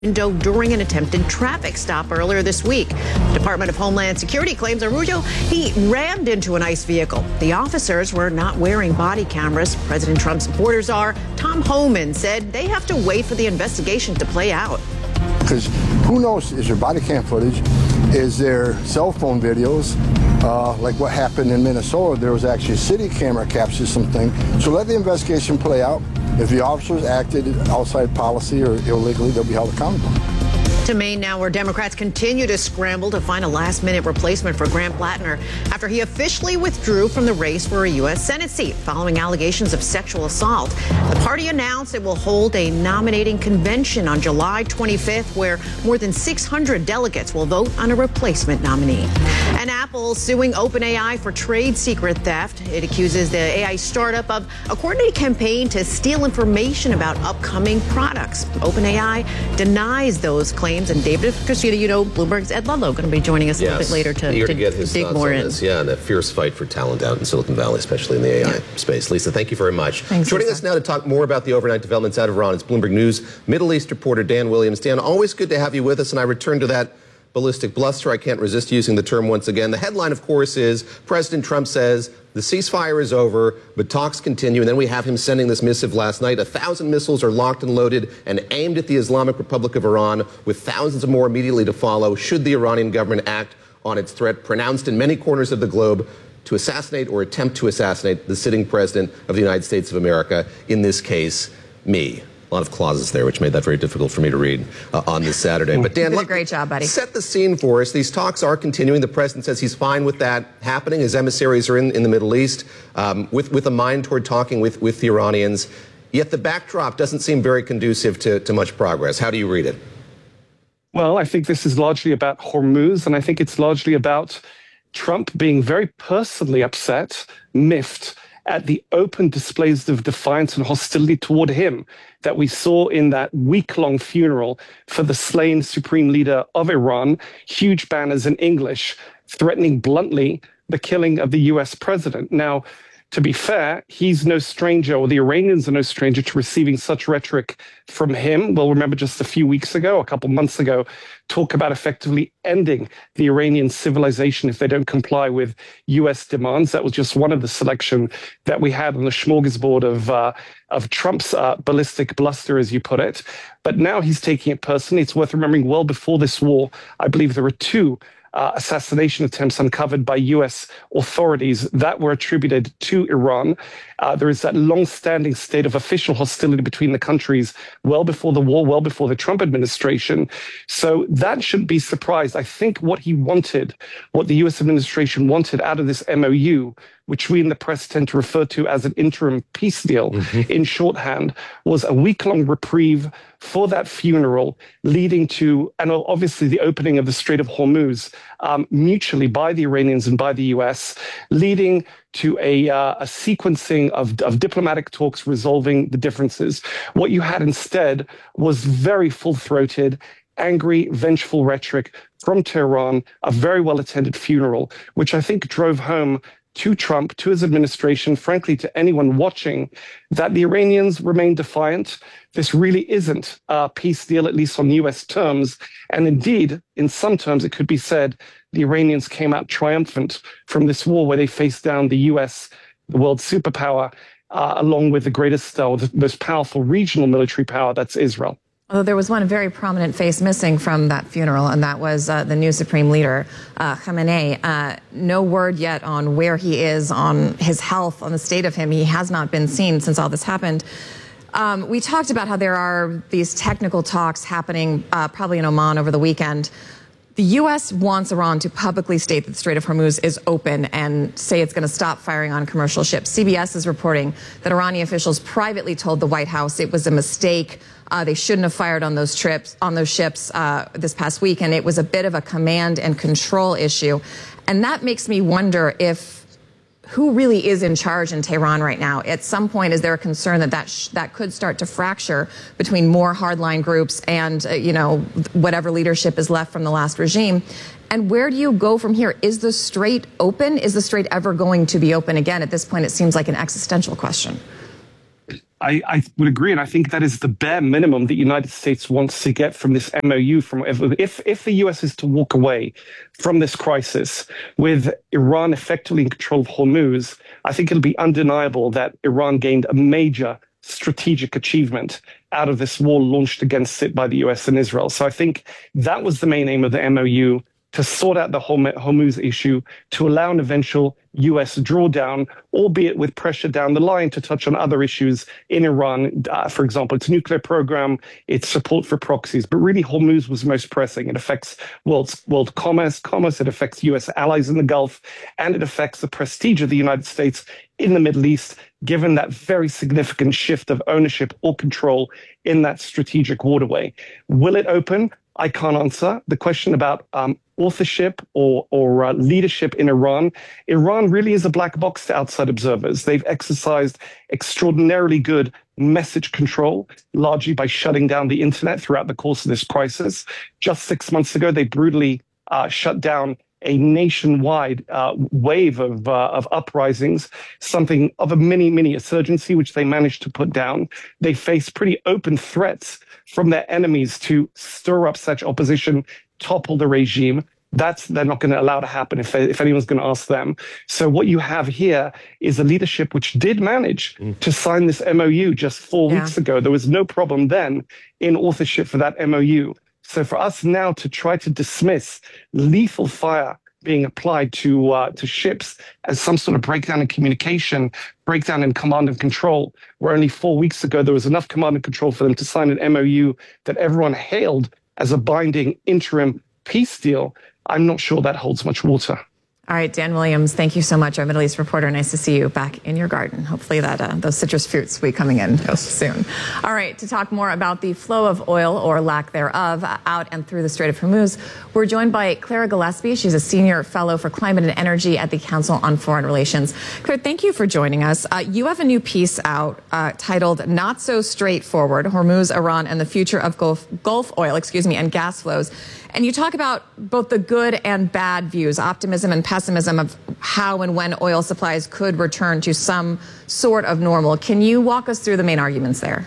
window during an attempted traffic stop earlier this week. Department of Homeland Security claims Araujo, he rammed into an ICE vehicle. The officers were not wearing body cameras. President Trump's supporters are. Tom Homan said they have to wait for the investigation to play out. Because who knows, is there body cam footage? Is there cell phone videos? Like what happened in Minnesota, there was actually a city camera captured something. So let the investigation play out. If the officers acted outside policy or illegally, they'll be held accountable. To Maine now, where Democrats continue to scramble to find a last-minute replacement for Grant Plattner after he officially withdrew from the race for a U.S. Senate seat following allegations of sexual assault. The party announced it will hold a nominating convention on July 25th, where more than 600 delegates will vote on a replacement nominee. And Apple suing OpenAI for trade secret theft. It accuses the AI startup of a coordinated campaign to steal information about upcoming products. OpenAI denies those claims. And David Christina, you know, Bloomberg's Ed Ludlow going to be joining us a little bit later to get his dig thoughts more on in. this. Yeah, and a fierce fight for talent out in Silicon Valley, especially in the AI space. Lisa, thank you very much. Thanks, Joining Lisa. us now to talk more about the overnight developments out of Iran is Bloomberg News Middle East reporter Dan Williams. Dan, always good to have you with us, and I return to that ballistic bluster. I can't resist using the term once again. The headline, of course, is President Trump says the ceasefire is over, but talks continue. And then we have him sending this missive last night. 1,000 missiles are locked and loaded and aimed at the Islamic Republic of Iran, with thousands of more immediately to follow should the Iranian government act on its threat pronounced in many corners of the globe to assassinate or attempt to assassinate the sitting president of the United States of America, in this case, me. A lot of clauses there, which made that very difficult for me to read on this Saturday. But Dan, you did a great job, buddy. Set the scene for us. These talks are continuing. The president says he's fine with that happening. His emissaries are in the Middle East with a mind toward talking with the Iranians. Yet the backdrop doesn't seem very conducive to much progress. How do you read it? Well, I think this is largely about Hormuz, and I think it's largely about Trump being very personally upset, miffed, at the open displays of defiance and hostility toward him that we saw in that week-long funeral for the slain supreme leader of Iran, huge banners in English threatening bluntly the killing of the U.S. president. Now, to be fair, he's no stranger, or the Iranians are no stranger to receiving such rhetoric from him. We'll remember just a few weeks ago, a couple months ago, talk about effectively ending the Iranian civilization if they don't comply with U.S. demands. That was just one of the selection that we had on the smorgasbord of Trump's ballistic bluster, as you put it. But now he's taking it personally. It's worth remembering, well before this war, I believe there were two assassination attempts uncovered by U.S. authorities that were attributed to Iran. There is that long-standing state of official hostility between the countries well before the war, well before the Trump administration. So that shouldn't be surprised. I think what he wanted, what the U.S. administration wanted out of this MOU, which we in the press tend to refer to as an interim peace deal in shorthand, was a week-long reprieve for that funeral, leading to, and obviously the opening of the Strait of Hormuz mutually by the Iranians and by the U.S., leading to a sequencing of diplomatic talks resolving the differences. What you had instead was very full-throated, angry, vengeful rhetoric from Tehran, a very well-attended funeral, which I think drove home to Trump, to his administration, frankly, to anyone watching, that the Iranians remain defiant. This really isn't a peace deal, at least on U.S. terms. And indeed, in some terms, it could be said the Iranians came out triumphant from this war where they faced down the U.S., the world superpower, along with the greatest, the most powerful regional military power, that's Israel. Although there was one very prominent face missing from that funeral, and that was the new supreme leader, Khamenei. No word yet on where he is, on his health, on the state of him. He has not been seen since all this happened. We talked about how there are these technical talks happening probably in Oman over the weekend. The U.S. wants Iran to publicly state that the Strait of Hormuz is open and say it's going to stop firing on commercial ships. CBS is reporting that Iranian officials privately told the White House it was a mistake. They shouldn't have fired on those ships this past week, and it was a bit of a command and control issue. And that makes me wonder who really is in charge in Tehran right now. At some point, is there a concern that could start to fracture between more hardline groups and whatever leadership is left from the last regime? And where do you go from here? Is the strait open? Is the strait ever going to be open again? At this point, it seems like an existential question. I would agree, and I think that is the bare minimum the United States wants to get from this MOU. If the US is to walk away from this crisis with Iran effectively in control of Hormuz, I think it'll be undeniable that Iran gained a major strategic achievement out of this war launched against it by the US and Israel. So I think that was the main aim of the MOU, to sort out the Hormuz issue, to allow an eventual US drawdown, albeit with pressure down the line to touch on other issues in Iran. For example, its nuclear program, its support for proxies. But really, Hormuz was most pressing. It affects world commerce, it affects US allies in the Gulf, and it affects the prestige of the United States in the Middle East, given that very significant shift of ownership or control in that strategic waterway. Will it open? I can't answer. The question about authorship or leadership in Iran. Iran really is a black box to outside observers. They've exercised extraordinarily good message control, largely by shutting down the internet throughout the course of this crisis. Just 6 months ago, they brutally shut down a nationwide wave of uprisings, something of a mini insurgency, which they managed to put down. They face pretty open threats from their enemies to stir up such opposition, topple the regime. They're not going to allow to happen if anyone's going to ask them. So what you have here is a leadership which did manage to sign this MOU just 4 weeks ago. There was no problem then in authorship for that MOU. So for us now to try to dismiss lethal fire being applied to ships as some sort of breakdown in communication, breakdown in command and control, where only 4 weeks ago there was enough command and control for them to sign an MOU that everyone hailed as a binding interim peace deal, I'm not sure that holds much water. All right, Dan Williams, thank you so much, our Middle East reporter. Nice to see you back in your garden. Hopefully that those citrus fruits will be coming in soon. All right, to talk more about the flow of oil, or lack thereof, out and through the Strait of Hormuz, we're joined by Clara Gillespie. She's a senior fellow for climate and energy at the Council on Foreign Relations. Clara, thank you for joining us. You have a new piece out titled "Not So Straightforward: Hormuz, Iran, and the Future of Gulf Oil, and gas flows." And you talk about both the good and bad views, optimism and pessimism of how and when oil supplies could return to some sort of normal. Can you walk us through the main arguments there?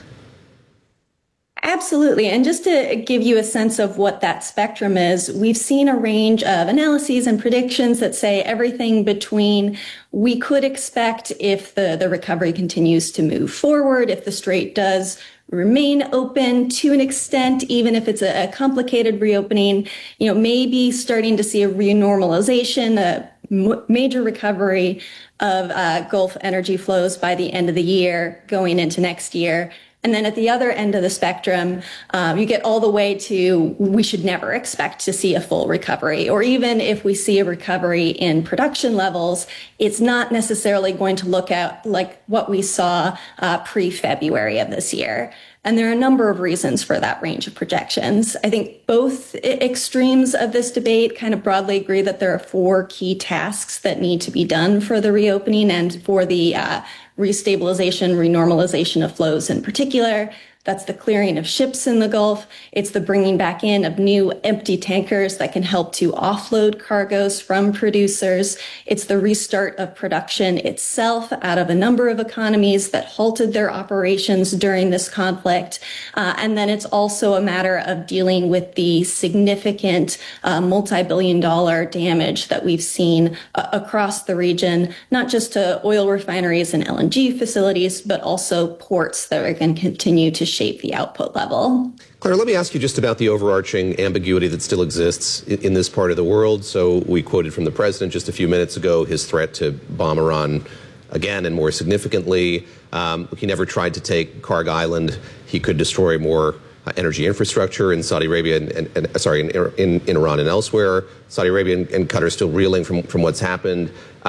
Absolutely. And just to give you a sense of what that spectrum is, we've seen a range of analyses and predictions that say everything between we could expect, if the recovery continues to move forward, if the strait does remain open to an extent, even if it's a complicated reopening, maybe starting to see a renormalization, a major recovery of Gulf energy flows by the end of the year, going into next year. And then at the other end of the spectrum, you get all the way to we should never expect to see a full recovery. Or even if we see a recovery in production levels, it's not necessarily going to look out like what we saw pre-February of this year. And there are a number of reasons for that range of projections. I think both extremes of this debate kind of broadly agree that there are 4 key tasks that need to be done for the reopening and for the restabilization, renormalization of flows in particular. That's the clearing of ships in the Gulf. It's the bringing back in of new empty tankers that can help to offload cargoes from producers. It's the restart of production itself out of a number of economies that halted their operations during this conflict. And then it's also a matter of dealing with the significant multi-billion-dollar damage that we've seen across the region, not just to oil refineries and LNG facilities, but also ports that are going to continue to shape the output level. Clara, let me ask you just about the overarching ambiguity that still exists in this part of the world. So we quoted from the president just a few minutes ago his threat to bomb Iran again and more significantly. He never tried to take Karg Island. He could destroy more energy infrastructure in Saudi Arabia in Iran and elsewhere. Saudi Arabia and Qatar are still reeling from what's happened.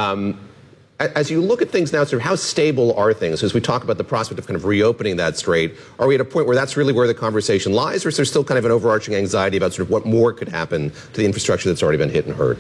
As you look at things now, sort of how stable are things? As we talk about the prospect of kind of reopening that strait, are we at a point where that's really where the conversation lies, or is there still kind of an overarching anxiety about sort of what more could happen to the infrastructure that's already been hit and hurt?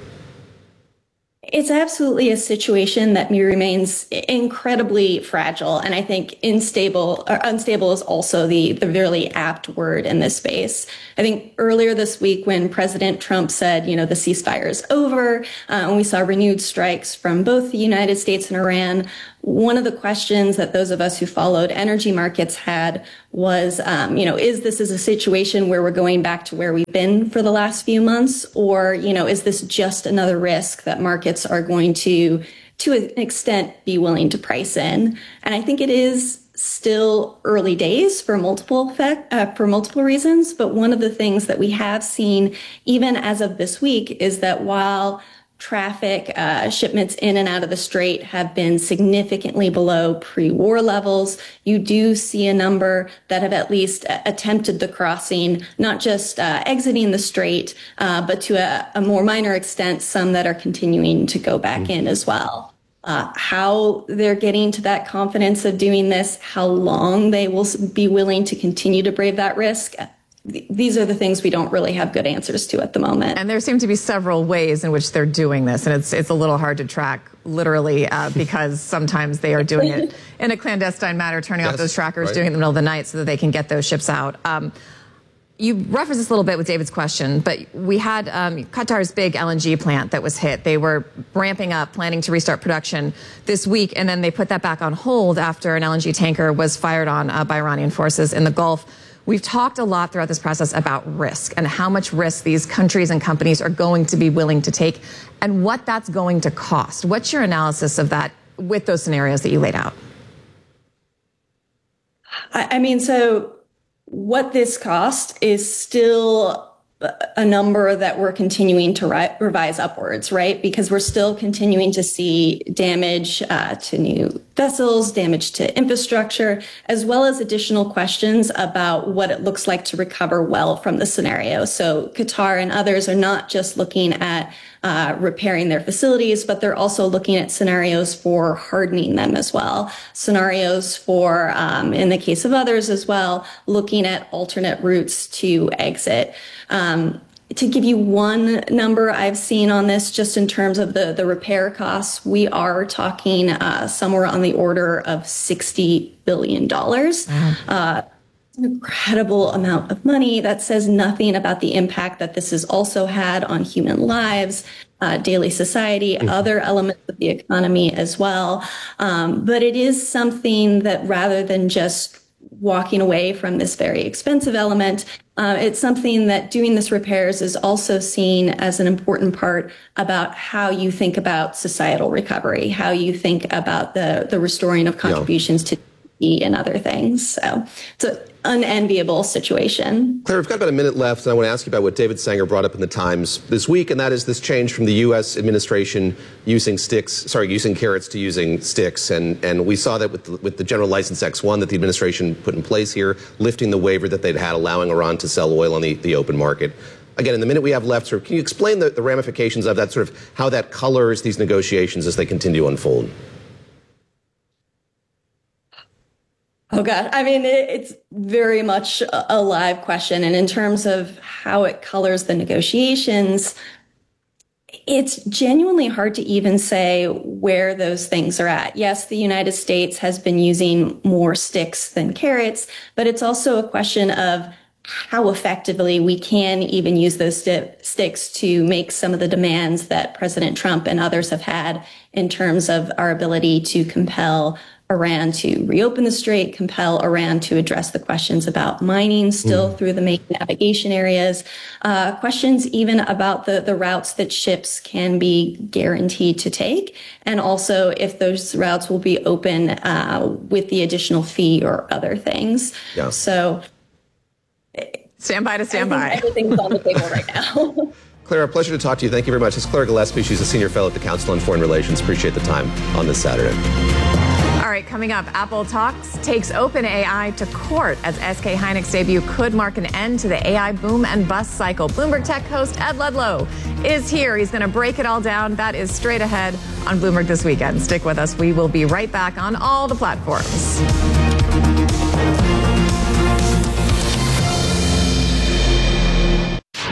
It's absolutely a situation that remains incredibly fragile, and I think unstable is also the really apt word in this space. I think earlier this week when President Trump said, the ceasefire is over, and we saw renewed strikes from both the United States and Iran, one of the questions that those of us who followed energy markets had was, is this a situation where we're going back to where we've been for the last few months? Or, is this just another risk that markets are going to an extent, be willing to price in? And I think it is still early days for multiple reasons. But one of the things that we have seen, even as of this week, is that while traffic shipments in and out of the Strait have been significantly below pre-war levels, you do see a number that have at least attempted the crossing, not just exiting the Strait, but to a more minor extent, some that are continuing to go back in as well. How they're getting to that confidence of doing this, how long they will be willing to continue to brave that risk, these are the things we don't really have good answers to at the moment. And there seem to be several ways in which they're doing this, and it's a little hard to track literally because sometimes they are doing it in a clandestine manner, turning off those trackers, doing it in the middle of the night so that they can get those ships out. You referenced this a little bit with David's question, but we had Qatar's big LNG plant that was hit. They were ramping up, planning to restart production this week, and then they put that back on hold after an LNG tanker was fired on by Iranian forces in the Gulf. We've talked a lot throughout this process about risk and how much risk these countries and companies are going to be willing to take and what that's going to cost. What's your analysis of that with those scenarios that you laid out? So what this cost is still a number that we're continuing to revise upwards, right? Because we're still continuing to see damage to new vessels, damage to infrastructure, as well as additional questions about what it looks like to recover well from the scenario. So Qatar and others are not just looking at repairing their facilities, but they're also looking at scenarios for hardening them as well. Scenarios for, in the case of others as well, looking at alternate routes to exit. To give you one number I've seen on this, just in terms of the repair costs, we are talking somewhere on the order of $60 billion. An incredible amount of money. That says nothing about the impact that this has also had on human lives, daily society, other elements of the economy as well. But it is something that, rather than just walking away from this very expensive element, it's something that doing this repairs is also seen as an important part about how you think about societal recovery, how you think about the restoring of contributions to and other things. So it's an unenviable situation. Claire, we've got about a minute left, and I want to ask you about what David Sanger brought up in the Times this week, and that is this change from the U.S. administration using carrots to using sticks. And we saw that with the General License X1 that the administration put in place here, lifting the waiver that they'd had, allowing Iran to sell oil on the open market. Again, in the minute we have left, can you explain the ramifications of that, sort of how that colors these negotiations as they continue to unfold? Oh, God. It's very much a live question. And in terms of how it colors the negotiations, it's genuinely hard to even say where those things are at. Yes, the United States has been using more sticks than carrots, but it's also a question of how effectively we can even use those sticks to make some of the demands that President Trump and others have had in terms of our ability to compel Iran to reopen the Strait, compel Iran to address the questions about mining still through the main navigation areas, questions even about the routes that ships can be guaranteed to take, and also if those routes will be open with the additional fee or other things. Yeah. So stand by. Everything's on the table right now. Claire, a pleasure to talk to you. Thank you very much. It's Claire Gillespie. She's a senior fellow at the Council on Foreign Relations. Appreciate the time on this Saturday. All right, coming up, Apple takes OpenAI to court as SK Hynix debut could mark an end to the AI boom and bust cycle. Bloomberg Tech host Ed Ludlow is here. He's going to break it all down. That is straight ahead on Bloomberg This Weekend. Stick with us. We will be right back on all the platforms.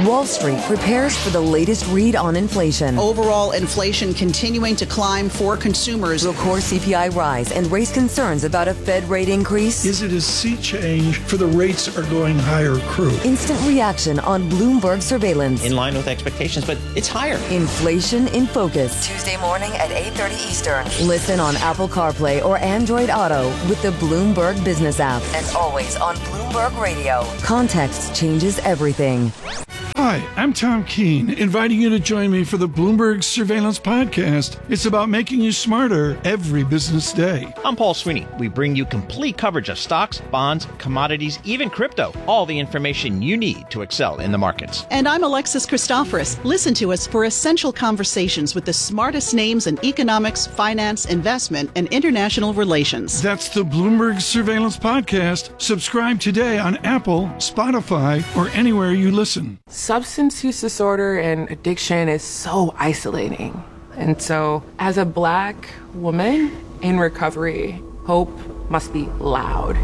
Wall Street prepares for the latest read on inflation. Overall inflation continuing to climb for consumers. Will core CPI rise and raise concerns about a Fed rate increase? Is it a sea change for the rates are going higher crew? Instant reaction on Bloomberg surveillance. In line with expectations, but it's higher. Inflation in Focus. Tuesday morning at 8:30 Eastern. Listen on Apple CarPlay or Android Auto with the Bloomberg Business app. And always on Bloomberg Radio. Context changes everything. Hi, I'm Tom Keene, inviting you to join me for the Bloomberg Surveillance Podcast. It's about making you smarter every business day. I'm Paul Sweeney. We bring you complete coverage of stocks, bonds, commodities, even crypto. All the information you need to excel in the markets. And I'm Alexis Christoforous. Listen to us for essential conversations with the smartest names in economics, finance, investment, and international relations. That's the Bloomberg Surveillance Podcast. Subscribe today on Apple, Spotify, or anywhere you listen. Substance use disorder and addiction is so isolating. And so, as a Black woman in recovery, hope must be loud.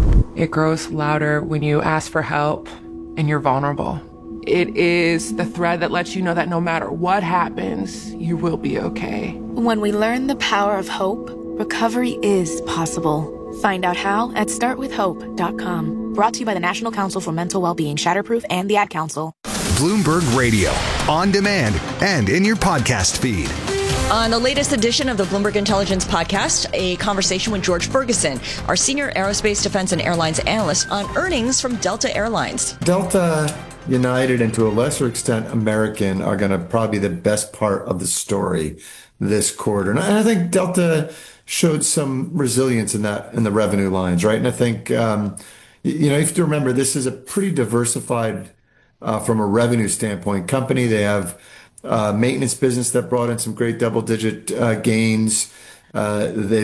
It grows louder when you ask for help and you're vulnerable. It is the thread that lets you know that no matter what happens, you will be okay. When we learn the power of hope, recovery is possible. Find out how at startwithhope.com. Brought to you by the National Council for Mental Wellbeing, Shatterproof, and the Ad Council. Bloomberg Radio, on demand and in your podcast feed. On the latest edition of the Bloomberg Intelligence Podcast, a conversation with George Ferguson, our senior aerospace, defense, and airlines analyst, on earnings from Delta Airlines. Delta, United, and to a lesser extent, American are going to probably be the best part of the story this quarter. And I think Delta showed some resilience in the revenue lines, right? And I think, you have to remember, this is a pretty diversified, from a revenue standpoint, company. They have maintenance business that brought in some great double-digit gains. They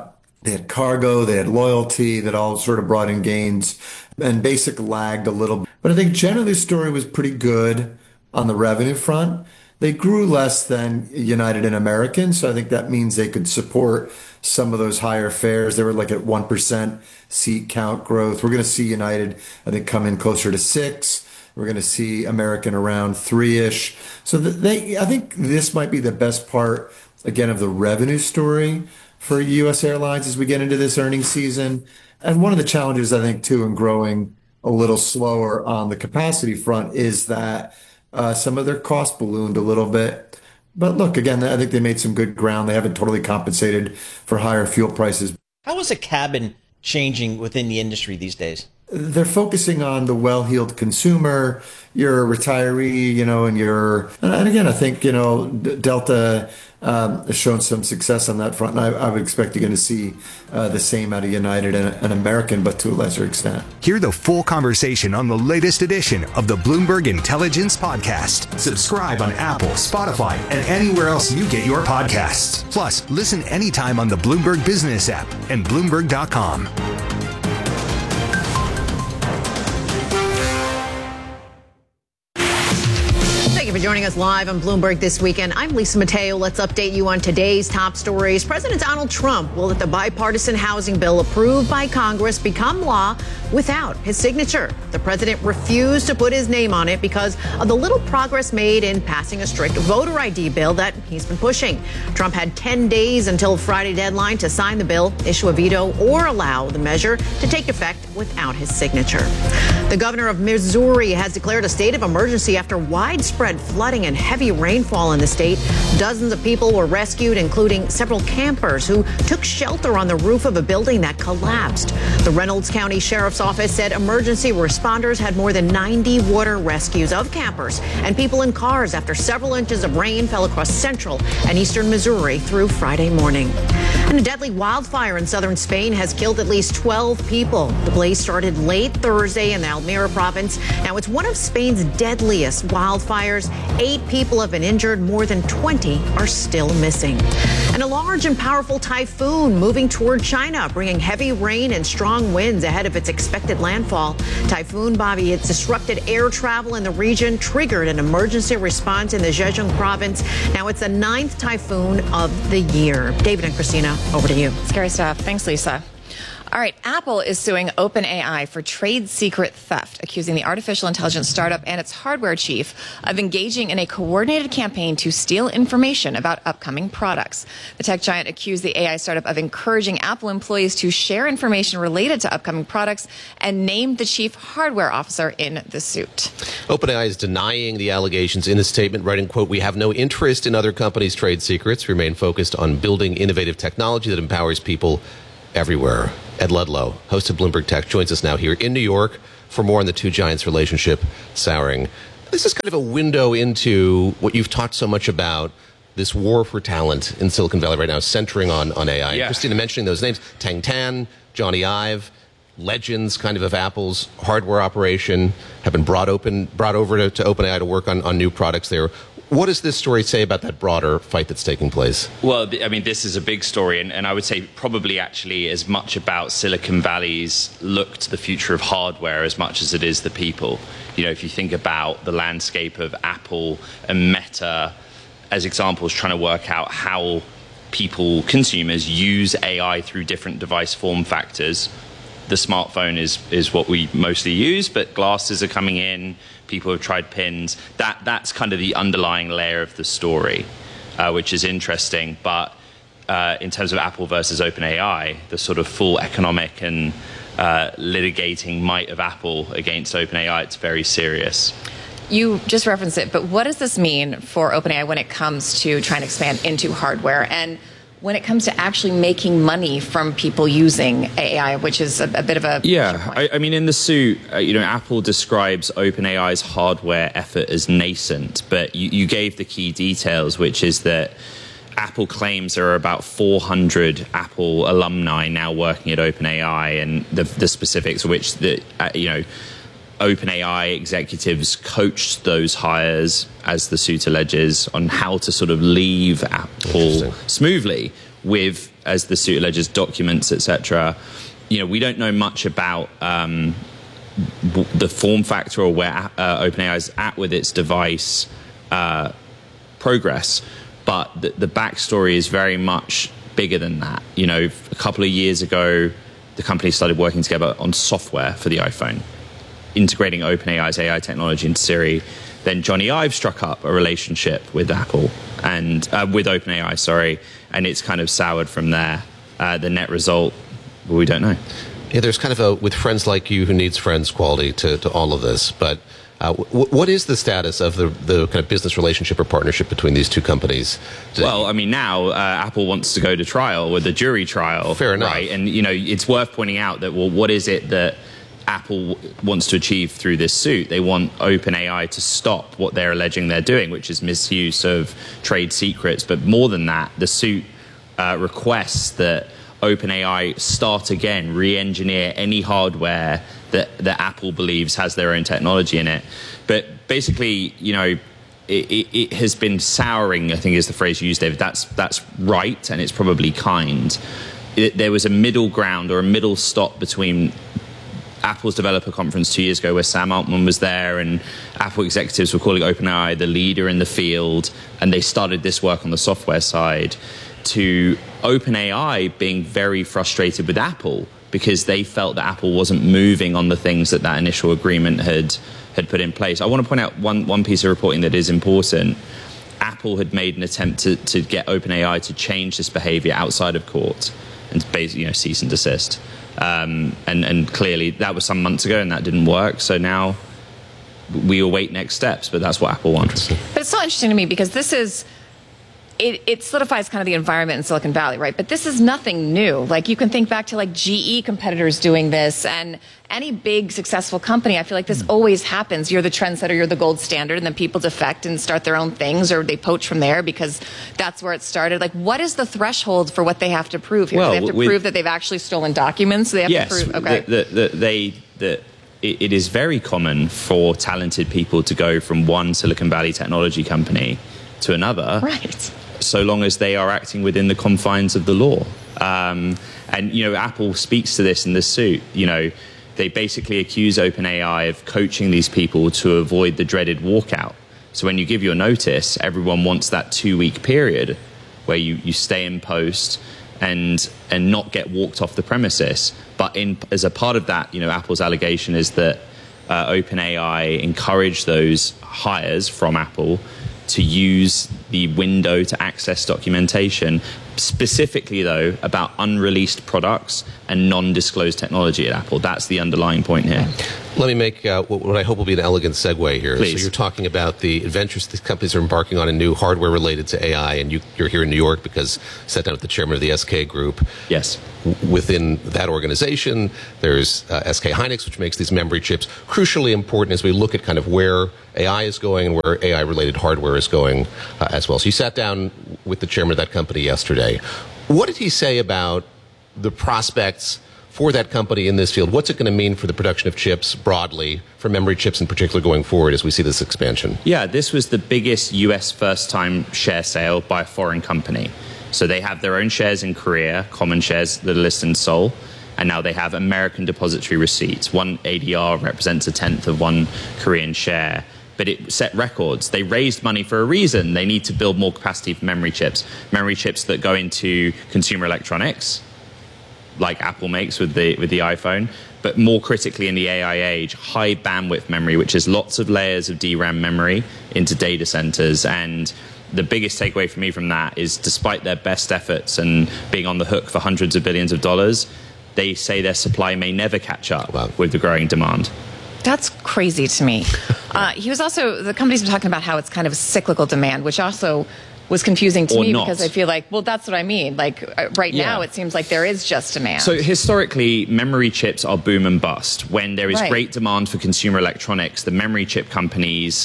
had cargo, they had loyalty that all sort of brought in gains, and basic lagged a little. But I think generally the story was pretty good on the revenue front. They grew less than United and American, so I think that means they could support some of those higher fares. They were like at 1% seat count growth. We're going to see United, I think, come in closer to 6%. We're going to see American around 3-ish. So I think this might be the best part, again, of the revenue story for U.S. airlines as we get into this earnings season. And one of the challenges, I think, too, in growing a little slower on the capacity front is that some of their costs ballooned a little bit. But look, again, I think they made some good ground. They haven't totally compensated for higher fuel prices. How is the cabin changing within the industry these days? They're focusing on the well-heeled consumer. You're a retiree, and again, I think, Delta has shown some success on that front. And I would expect you're going to see the same out of United and American, but to a lesser extent. Hear the full conversation on the latest edition of the Bloomberg Intelligence Podcast. Subscribe on Apple, Spotify, and anywhere else you get your podcasts. Plus, listen anytime on the Bloomberg Business app and Bloomberg.com. Thank you for joining us live on Bloomberg This Weekend. I'm Lisa Mateo. Let's update you on today's top stories. President Donald Trump will let the bipartisan housing bill approved by Congress become law without his signature. The president refused to put his name on it because of the little progress made in passing a strict voter ID bill that he's been pushing. Trump had 10 days until Friday deadline to sign the bill, issue a veto, or allow the measure to take effect without his signature. The governor of Missouri has declared a state of emergency after widespread flooding and heavy rainfall in the state. Dozens of people were rescued, including several campers who took shelter on the roof of a building that collapsed. The Reynolds County Sheriff's Office said emergency responders had more than 90 water rescues of campers and people in cars after several inches of rain fell across central and eastern Missouri through Friday morning. And a deadly wildfire in southern Spain has killed at least 12 people. The blaze started late Thursday in the Almeria province. Now it's one of Spain's deadliest wildfires. 8 people have been injured. More than 20 are still missing. And a large and powerful typhoon moving toward China, bringing heavy rain and strong winds ahead of its expected landfall. Typhoon Bobby, it disrupted air travel in the region, triggered an emergency response in the Zhejiang province. Now it's the 9th typhoon of the year. David and Christina, over to you. Scary stuff. Thanks, Lisa. All right, Apple is suing OpenAI for trade secret theft, accusing the artificial intelligence startup and its hardware chief of engaging in a coordinated campaign to steal information about upcoming products. The tech giant accused the AI startup of encouraging Apple employees to share information related to upcoming products and named the chief hardware officer in the suit. OpenAI is denying the allegations in a statement, writing, quote, "We have no interest in other companies' trade secrets. We remain focused on building innovative technology that empowers people everywhere." Ed Ludlow, host of Bloomberg Tech, joins us now here in New York for more on the two giants' relationship souring. This is kind of a window into what you've talked so much about, this war for talent in Silicon Valley right now, centering on AI. Yeah. Christina mentioning those names, Tang Tan, Johnny Ive, legends kind of Apple's hardware operation, have been brought over to OpenAI to work on new products there. What does this story say about that broader fight that's taking place? Well, I mean, this is a big story, and I would say probably actually as much about Silicon Valley's look to the future of hardware as much as it is the people. You know, if you think about the landscape of Apple and Meta as examples, trying to work out how people, consumers, use AI through different device form factors. The smartphone is what we mostly use, but glasses are coming in. People have tried pins. That's kind of the underlying layer of the story, which is interesting. But in terms of Apple versus OpenAI, the sort of full economic and litigating might of Apple against OpenAI, it's very serious. You just referenced it, but what does this mean for OpenAI when it comes to trying to expand into hardware and when it comes to actually making money from people using AI, which is a bit of a... Yeah, I mean, in the suit, Apple describes OpenAI's hardware effort as nascent, but you gave the key details, which is that Apple claims there are about 400 Apple alumni now working at OpenAI, and the specifics of which, OpenAI executives coached those hires, as the suit alleges, on how to sort of leave Apple smoothly with, as the suit alleges, documents, etc. We don't know much about the form factor or where OpenAI is at with its device progress, but the backstory is very much bigger than that. A couple of years ago, the company started working together on software for the iPhone, integrating OpenAI's AI technology into Siri. Then Johnny Ive struck up a relationship with Apple and with OpenAI, and it's kind of soured from there. The net result, we don't know. Yeah, there's kind of a with friends like you who needs friends quality to all of this. But what is the status of the kind of business relationship or partnership between these two companies? Well, I mean, now Apple wants to go to trial with a jury trial. Fair enough. Right? And, it's worth pointing out that, well, what is it that Apple wants to achieve through this suit? They want OpenAI to stop what they're alleging they're doing, which is misuse of trade secrets. But more than that, the suit requests that OpenAI start again, re-engineer any hardware that Apple believes has their own technology in it. But basically, it has been souring, I think is the phrase you used, David. That's right, and it's probably kind. There was a middle ground or a middle stop between Apple's developer conference 2 years ago, where Sam Altman was there, and Apple executives were calling OpenAI the leader in the field, and they started this work on the software side, to OpenAI being very frustrated with Apple because they felt that Apple wasn't moving on the things that initial agreement had put in place. I want to point out one piece of reporting that is important. Apple had made an attempt to get OpenAI to change this behavior outside of court and basically cease and desist. And clearly that was some months ago and that didn't work. So now we await next steps, but that's what Apple wants. But it's so interesting to me because this is, it solidifies kind of the environment in Silicon Valley, right? But this is nothing new. Like you can think back to like GE competitors doing this, and any big successful company, I feel like this always happens. You're the trendsetter, you're the gold standard, and then people defect and start their own things, or they poach from there because that's where it started. Like, what is the threshold for what they have to prove here? Well, do they have to prove that they've actually stolen documents? They have to prove, okay. It is very common for talented people to go from one Silicon Valley technology company to another. Right. So long as they are acting within the confines of the law. And, Apple speaks to this in the suit. They basically accuse OpenAI of coaching these people to avoid the dreaded walkout. So when you give your notice, everyone wants that 2-week period where you stay in post and not get walked off the premises. But as a part of that, Apple's allegation is that OpenAI encouraged those hires from Apple to use the window to access documentation, specifically, though, about unreleased products and non-disclosed technology at Apple. That's the underlying point here. Let me make what I hope will be an elegant segue here. Please. So you're talking about the adventures these companies are embarking on in new hardware related to AI, and you're here in New York because you sat down with the chairman of the SK Group. Yes. Within that organization, there's SK Hynix, which makes these memory chips. Crucially important as we look at kind of where AI is going and where AI-related hardware is going as well. So you sat down with the chairman of that company yesterday. What did he say about the prospects for that company in this field? What's it going to mean for the production of chips broadly, for memory chips in particular going forward as we see this expansion? Yeah, this was the biggest US first-time share sale by a foreign company. So they have their own shares in Korea, common shares that are listed in Seoul, and now they have American depository receipts. One ADR represents 1/10 of one Korean share. But it set records. They raised money for a reason. They need to build more capacity for memory chips that go into consumer electronics, like Apple makes with the iPhone, but more critically in the AI age, high bandwidth memory, which is lots of layers of DRAM memory into data centers. And the biggest takeaway for me from that is, despite their best efforts and being on the hook for hundreds of billions of dollars, they say their supply may never catch up with the growing demand. That's crazy to me. The company's been talking about how it's kind of a cyclical demand, which also was confusing to me because I feel like, well, that's what I mean. Like now, it seems like there is just demand. So historically, memory chips are boom and bust. When there is great demand for consumer electronics, the memory chip companies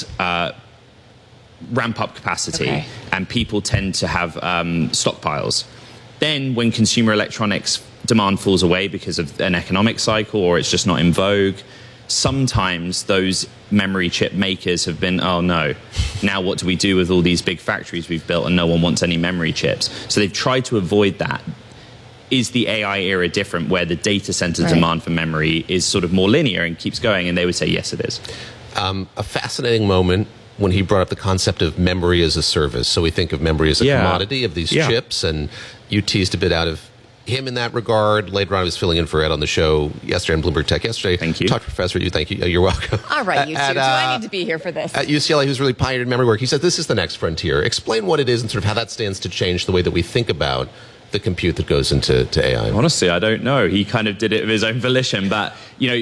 ramp up capacity, and people tend to have stockpiles. Then when consumer electronics demand falls away because of an economic cycle or it's just not in vogue, sometimes those memory chip makers have been, oh no, now what do we do with all these big factories we've built and no one wants any memory chips? So they've tried to avoid that. Is the AI era different, where the data center demand for memory is sort of more linear and keeps going? And they would say, yes, it is. A fascinating moment when he brought up the concept of memory as a service. So we think of memory as a commodity of these chips, and you teased a bit out of him in that regard. Later on, I was filling in for Ed on the show yesterday on Bloomberg Tech yesterday. Thank you. Talked to Professor Yu. Thank you. You're welcome. All right, you two. Do I need to be here for this? At UCLA, who's really pioneered memory work. He said this is the next frontier. Explain what it is and sort of how that stands to change the way that we think about the compute that goes into AI. Honestly, I don't know. He kind of did it of his own volition. But, in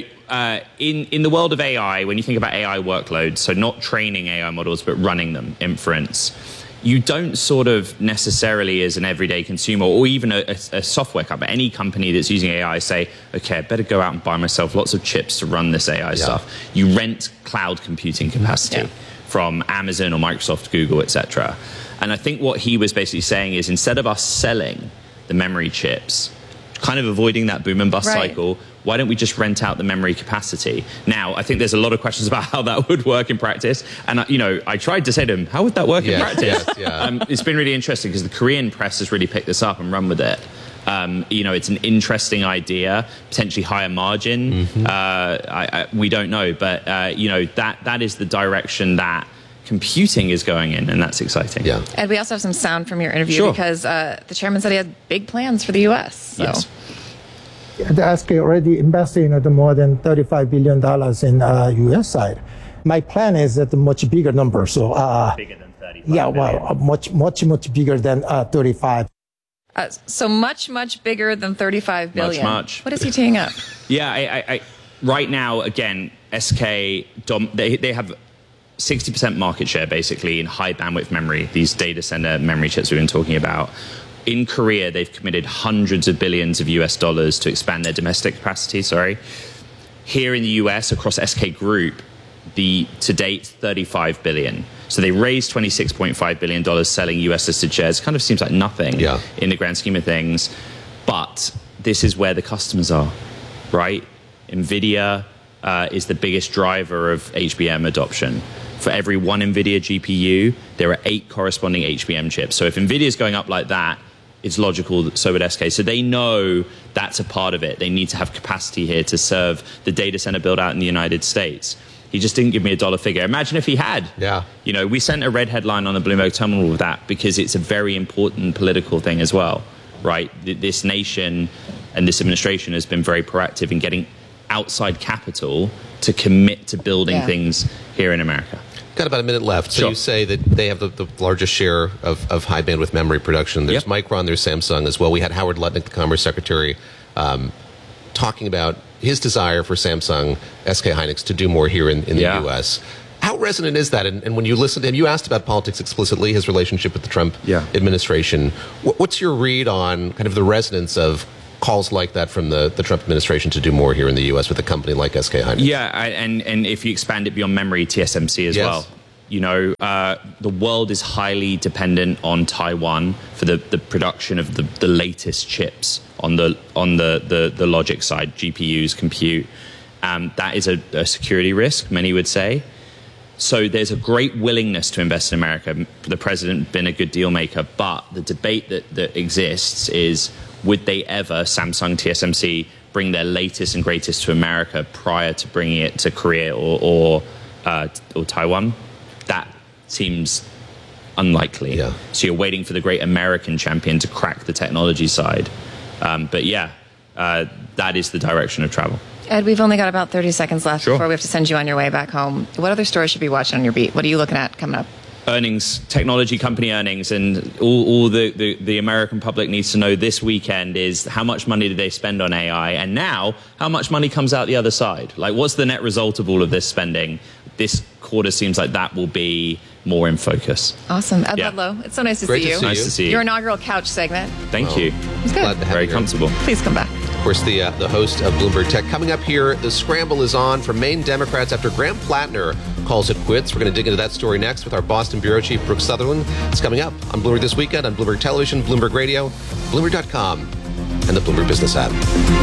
the world of AI, when you think about AI workloads, so not training AI models, but running them, inference, you don't sort of necessarily, as an everyday consumer or even a software company, any company that's using AI, say, okay, I better go out and buy myself lots of chips to run this AI stuff. You rent cloud computing capacity from Amazon or Microsoft, Google, etc. And I think what he was basically saying is, instead of us selling the memory chips, kind of avoiding that boom and bust cycle, why don't we just rent out the memory capacity? Now, I think there's a lot of questions about how that would work in practice. And, I tried to say to him, how would that work in practice? It's been really interesting because the Korean press has really picked this up and run with it. It's an interesting idea, potentially higher margin. We don't know. But, that is the direction that computing is going in, and that's exciting. And we also have some sound from your interview because the chairman said he had big plans for the U.S. So. Yes. The SK already invested more than $35 billion in U.S. side. My plan is at a much bigger number. So bigger than 35 much bigger than 35. So much bigger than 35 billion. Much. What is he teeing up? I right now, again, SK, they have 60% market share, basically, in high bandwidth memory, these data center memory chips we've been talking about. In Korea, they've committed hundreds of billions of US dollars to expand their domestic capacity, Here in the US, across SK Group, to date, 35 billion. So they raised $26.5 billion selling US listed shares. Kind of seems like nothing in the grand scheme of things. But this is where the customers are, right? NVIDIA is the biggest driver of HBM adoption. For every one NVIDIA GPU, there are 8 corresponding HBM chips. So if NVIDIA is going up like that, it's logical that so would SK. So they know that's a part of it. They need to have capacity here to serve the data center build out in the United States. He just didn't give me a dollar figure. Imagine if he had. We sent a red headline on the Bloomberg terminal with that because it's a very important political thing as well. right? This nation and this administration has been very proactive in getting outside capital to commit to building things here in America. Got about a minute left. So you say that they have the largest share of high bandwidth memory production. There's Micron, there's Samsung as well. We had Howard Lutnick, the Commerce Secretary, talking about his desire for Samsung, SK Hynix, to do more here in the U.S. How resonant is that? And when you listen to him, you asked about politics explicitly, his relationship with the Trump administration. What's your read on kind of the resonance of calls like that from the Trump administration to do more here in the U.S. with a company like SK Hynix? Yeah, and if you expand it beyond memory, TSMC as well. You know, the world is highly dependent on Taiwan for the production of the latest chips on the logic side, GPUs, compute. That is a security risk, many would say. So there's a great willingness to invest in America. The president been a good deal maker, but the debate that exists is, would they ever, Samsung, TSMC, bring their latest and greatest to America prior to bringing it to Korea or Taiwan? That seems unlikely. So you're waiting for the great American champion to crack the technology side. But that is the direction of travel. Ed, we've only got about 30 seconds left before we have to send you on your way back home. What other stories should we be watching on your beat? What are you looking at coming up? Earnings, technology company earnings, and all the American public needs to know this weekend is how much money did they spend on AI, and now how much money comes out the other side. Like, what's the net result of all of this spending? This quarter seems like that will be more in focus. Awesome. Ed Ludlow, it's so nice to see you. Nice to see you. Your inaugural couch segment. Thank you. It's good. Glad to have Very you comfortable. Please come back. Of course, the host of Bloomberg Tech. Coming up here, the scramble is on for Maine Democrats after Graham Plattner calls it quits. We're going to dig into that story next with our Boston bureau chief, Brooke Sutherland. It's coming up on Bloomberg This Weekend, on Bloomberg Television, Bloomberg Radio, Bloomberg.com, and the Bloomberg Business app.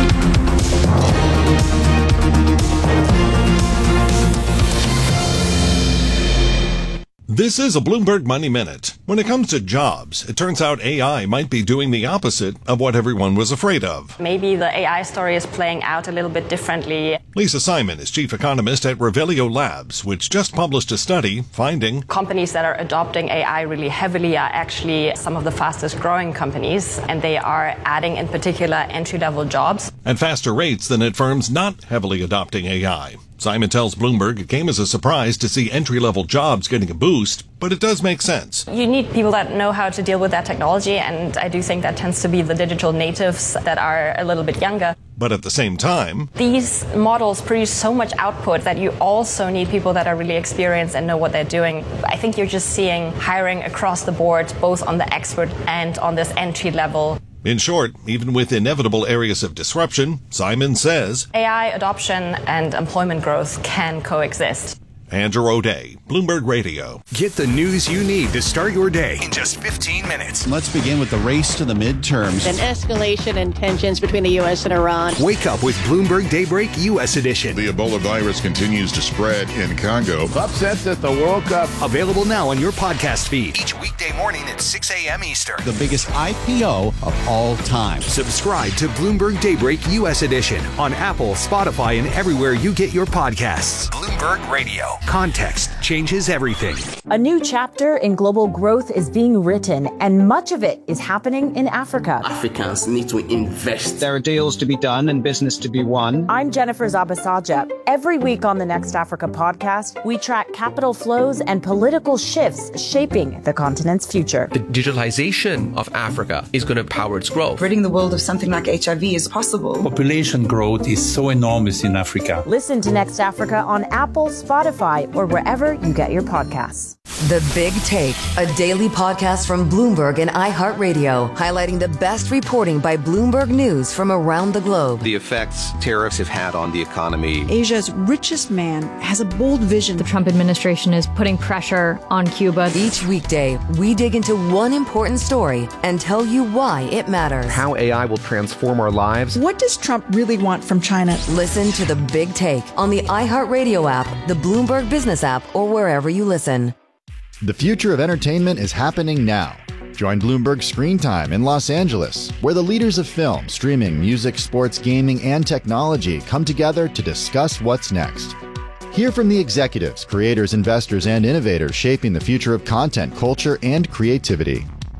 This is a Bloomberg Money Minute. When it comes to jobs, it turns out AI might be doing the opposite of what everyone was afraid of. Maybe the AI story is playing out a little bit differently. Lisa Simon is chief economist at Revelio Labs, which just published a study finding companies that are adopting AI really heavily are actually some of the fastest growing companies, and they are adding in particular entry-level jobs at faster rates than at firms not heavily adopting AI. Simon tells Bloomberg it came as a surprise to see entry-level jobs getting a boost, but it does make sense. You need people that know how to deal with that technology, and I do think that tends to be the digital natives that are a little bit younger. But at the same time, these models produce so much output that you also need people that are really experienced and know what they're doing. I think you're just seeing hiring across the board, both on the expert and on this entry level. In short, even with inevitable areas of disruption, Simon says AI adoption and employment growth can coexist. Andrew O'Day, Bloomberg Radio. Get the news you need to start your day in just 15 minutes. Let's begin with the race to the midterms. An escalation in tensions between the U.S. and Iran. Wake up with Bloomberg Daybreak U.S. Edition. The Ebola virus continues to spread in Congo. Upsets at the World Cup. Available now on your podcast feed. Each weekday morning at 6 a.m. Eastern. The biggest IPO of all time. Subscribe to Bloomberg Daybreak U.S. Edition on Apple, Spotify, and everywhere you get your podcasts. Bloomberg Radio. Context changes everything. A new chapter in global growth is being written, and much of it is happening in Africa. Africans need to invest. There are deals to be done and business to be won. I'm Jennifer Zabasaja. Every week on the Next Africa podcast, we track capital flows and political shifts shaping the continent's future. The digitalization of Africa is going to power its growth. Ridding the world of something like HIV is possible. Population growth is so enormous in Africa. Listen to Next Africa on Apple, Spotify, or wherever you get your podcasts. The Big Take, a daily podcast from Bloomberg and iHeartRadio, highlighting the best reporting by Bloomberg News from around the globe. The effects tariffs have had on the economy. Asia's richest man has a bold vision. The Trump administration is putting pressure on Cuba. Each weekday, we dig into one important story and tell you why it matters. How AI will transform our lives. What does Trump really want from China? Listen to The Big Take on the iHeartRadio app, the Bloomberg Business app, or wherever you listen. The future of entertainment is happening now. Join Bloomberg Screen Time in Los Angeles, where the leaders of film, streaming, music, sports, gaming, and technology come together to discuss what's next. Hear from the executives, creators, investors, and innovators shaping the future of content, culture, and creativity.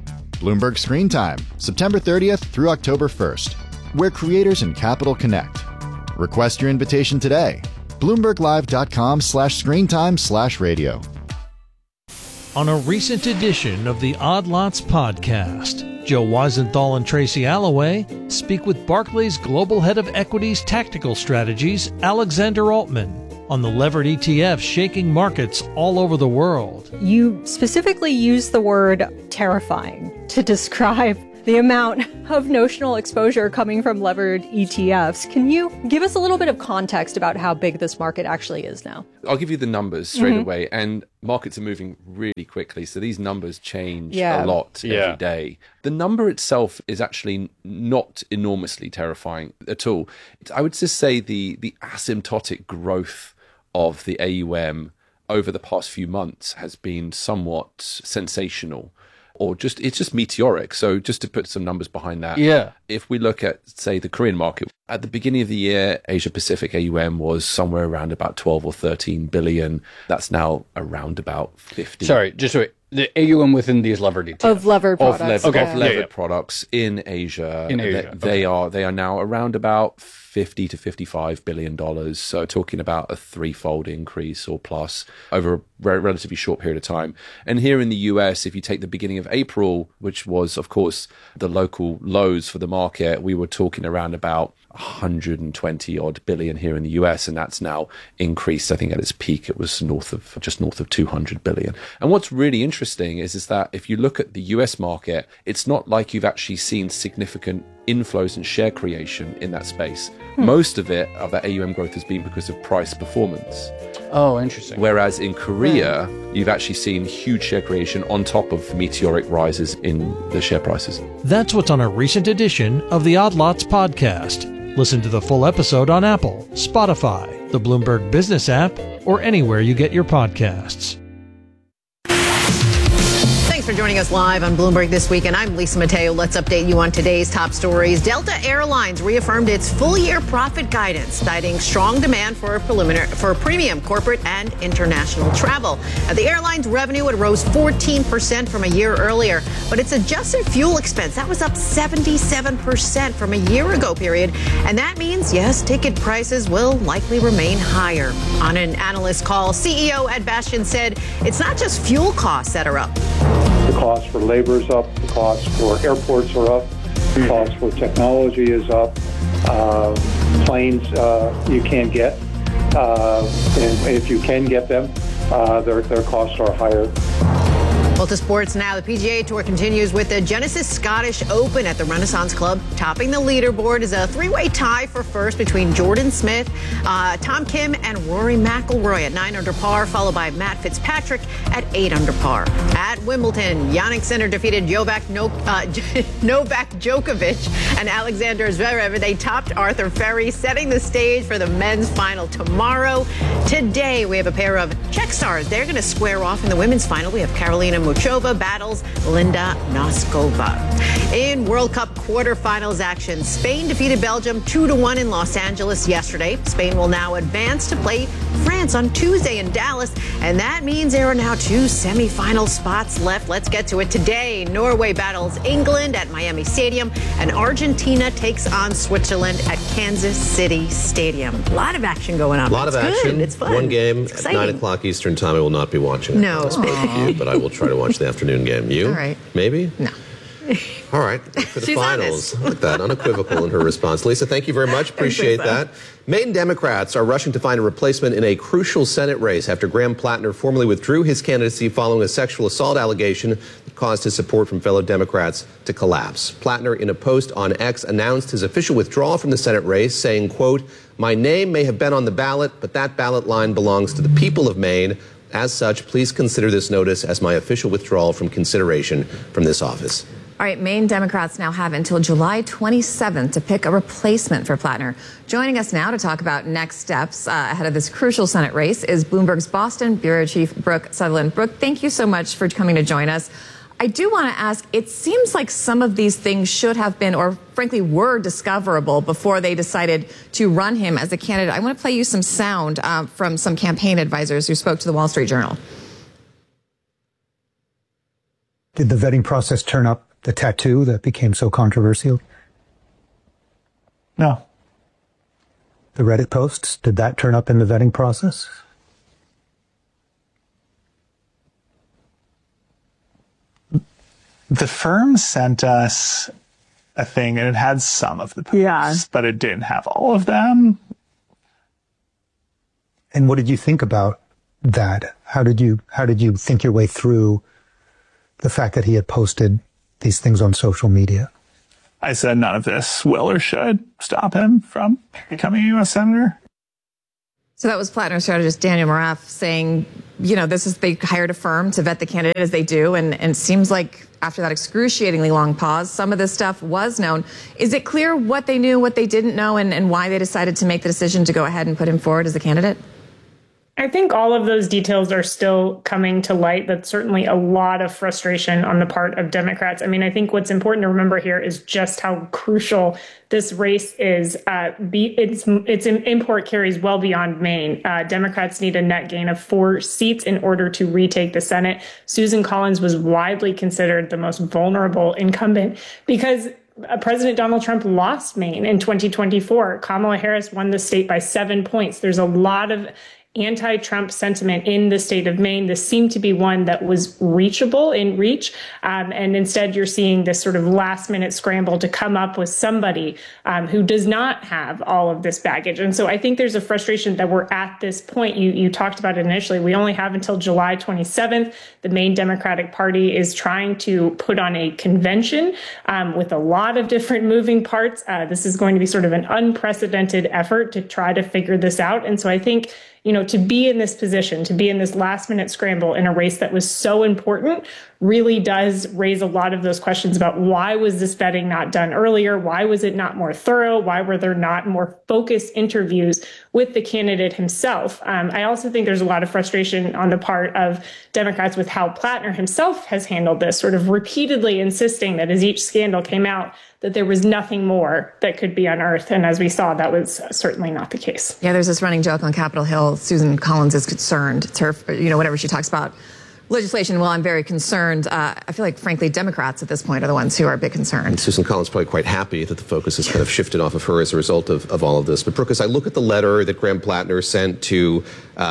Bloomberg Screen Time, September 30th through October 1st, where creators and capital connect. Request your invitation today. BloombergLive.com/screentime/radio. On a recent edition of the Odd Lots podcast, Joe Weisenthal and Tracy Alloway speak with Barclays Global Head of Equities Tactical Strategies, Alexander Altman, on the levered ETFs shaking markets all over the world. You specifically use the word terrifying to describe the amount of notional exposure coming from levered ETFs. Can you give us a little bit of context about how big this market actually is now? I'll give you the numbers straight away. And markets are moving really quickly, so these numbers change a lot every day. The number itself is actually not enormously terrifying at all. I would just say the asymptotic growth of the AUM over the past few months has been somewhat sensational. Or it's just meteoric. So just to put some numbers behind that, if we look at, say, the Korean market, at the beginning of the year, Asia Pacific AUM was somewhere around about 12 or 13 billion. That's now around about 50. Sorry, just wait. The AUM within these levered ETFs. Of levered products. Of levered products in Asia. They are now around about $50 to $55 billion. So talking about a threefold increase or plus over a relatively short period of time. And here in the US, if you take the beginning of April, which was, of course, the local lows for the market, we were talking around about 120 odd billion here in the US, and that's now increased. I think at its peak it was just north of 200 billion. And what's really interesting is that if you look at the US market, it's not like you've actually seen significant inflows and share creation in that space. Most of that AUM growth has been because of price performance. Oh, interesting. Whereas in Korea, you've actually seen huge share creation on top of meteoric rises in the share prices. That's what's on a recent edition of the Odd Lots podcast. Listen to the full episode on Apple, Spotify, the Bloomberg Business app, or anywhere you get your podcasts. Thanks for joining us live on Bloomberg This Week, and I'm Lisa Mateo. Let's update you on today's top stories. Delta Airlines reaffirmed its full-year profit guidance, citing strong demand for premium corporate and international travel. Now, the airline's revenue rose 14% from a year earlier, but its adjusted fuel expense, that was up 77% from a year ago period. And that means, yes, ticket prices will likely remain higher. On an analyst call, CEO Ed Bastian said it's not just fuel costs that are up. The cost for labor is up. The cost for airports are up. The cost for technology is up. Planes you can't get. And if you can get them, their costs are higher. Well, to sports now. The PGA Tour continues with the Genesis Scottish Open at the Renaissance Club. Topping the leaderboard is a three-way tie for first between Jordan Smith, Tom Kim, and Rory McIlroy at 9 under par, followed by Matt Fitzpatrick at 8 under par. At Wimbledon, Jannik Sinner defeated Novak Djokovic and Alexander Zverev. They topped Arthur Ferry, setting the stage for the men's final tomorrow. Today, we have a pair of Czech stars. They're going to square off in the women's final. We have Karolina Muchova battles Linda Noskova. In World Cup quarterfinals action, Spain defeated Belgium 2-1 in Los Angeles yesterday. Spain will now advance to play France on Tuesday in Dallas, and that means there are now 2 semifinal spots left. Let's get to it today. Norway battles England at Miami Stadium, and Argentina takes on Switzerland at Kansas City Stadium. A lot of action going on. A lot of action. It's fun. One game it's at 9 o'clock Eastern time. I will not be watching. No. You, but I will try to watch the afternoon game. You? All right. Maybe? No. All right. For the She's finals. honest. Look at that. Unequivocal in her response. Lisa, thank you very much. Appreciate that. Maine Democrats are rushing to find a replacement in a crucial Senate race after Graham Plattner formally withdrew his candidacy following a sexual assault allegation that caused his support from fellow Democrats to collapse. Plattner, in a post on X, announced his official withdrawal from the Senate race, saying, quote, "My name may have been on the ballot, but that ballot line belongs to the people of Maine. As such, please consider this notice as my official withdrawal from consideration from this office." All right, Maine Democrats now have until July 27th to pick a replacement for Plattner. Joining us now to talk about next steps ahead of this crucial Senate race is Bloomberg's Boston Bureau Chief Brooke Sutherland. Brooke, thank you so much for coming to join us. I do want to ask, it seems like some of these things should have been, or frankly were, discoverable before they decided to run him as a candidate. I want to play you some sound from some campaign advisors who spoke to the Wall Street Journal. Did the vetting process turn up the tattoo that became so controversial? No. The Reddit posts, did that turn up in the vetting process? The firm sent us a thing, and it had some of the posts, but it didn't have all of them. And what did you think about that? How did you think your way through the fact that he had posted these things on social media? I said none of this will or should stop him from becoming a U.S. Senator. So that was Plattner strategist Daniel Moraff saying, they hired a firm to vet the candidate as they do. And it seems like after that excruciatingly long pause, some of this stuff was known. Is it clear what they knew, what they didn't know, and why they decided to make the decision to go ahead and put him forward as a candidate? I think all of those details are still coming to light, but certainly a lot of frustration on the part of Democrats. I mean, I think what's important to remember here is just how crucial this race is. Its import carries well beyond Maine. Democrats need a net gain of 4 seats in order to retake the Senate. Susan Collins was widely considered the most vulnerable incumbent because President Donald Trump lost Maine in 2024. Kamala Harris won the state by 7 points. There's a lot of anti-Trump sentiment in the state of Maine. This seemed to be one that was reachable in reach. And instead, you're seeing this sort of last minute scramble to come up with somebody who does not have all of this baggage. And so I think there's a frustration that we're at this point. You talked about it initially. We only have until July 27th. The Maine Democratic Party is trying to put on a convention with a lot of different moving parts. This is going to be sort of an unprecedented effort to try to figure this out. And so I think, to be in this position, to be in this last minute scramble in a race that was so important really does raise a lot of those questions about why was this vetting not done earlier? Why was it not more thorough? Why were there not more focused interviews with the candidate himself? I also think there's a lot of frustration on the part of Democrats with how Plattner himself has handled this, sort of repeatedly insisting that as each scandal came out, that there was nothing more that could be unearthed. And as we saw, that was certainly not the case. Yeah, there's this running joke on Capitol Hill. Susan Collins is concerned. Whenever she talks about legislation, well, I'm very concerned. I feel like, frankly, Democrats at this point are the ones who are a bit concerned. And Susan Collins is probably quite happy that the focus has kind of shifted off of her as a result of all of this. But, Brooke, as I look at the letter that Graham Plattner sent to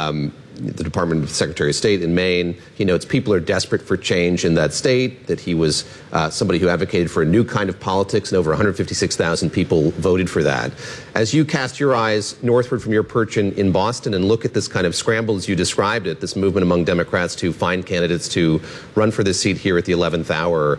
the Department of Secretary of State in Maine, he notes people are desperate for change in that state, that he was somebody who advocated for a new kind of politics, and over 156,000 people voted for that. As you cast your eyes northward from your perch in Boston and look at this kind of scramble as you described it, this movement among Democrats to find candidates to run for this seat here at the 11th hour,